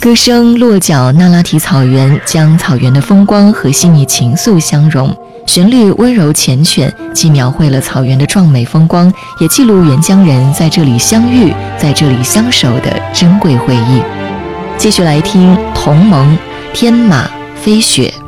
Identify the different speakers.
Speaker 1: 歌声落脚那拉提草原，将草原的风光和细腻情愫相融，旋律温柔缱绻，既描绘了草原的壮美风光，也记录沅江人在这里相遇，在这里相守的珍贵回忆。继续来听同盟天马飞雪。